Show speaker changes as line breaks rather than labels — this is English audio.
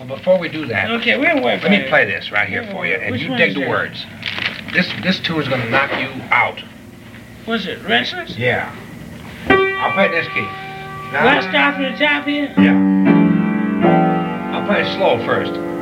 before we do that,
Okay, we'll wait for
let me
it.
play this right here for you, and
Which
you
one
dig
is
the
that?
words. This tune is gonna knock you out.
What's it, Restless?
Yeah. I'll play this key.
Do I start from the top here?
Yeah. I'll play it slow first.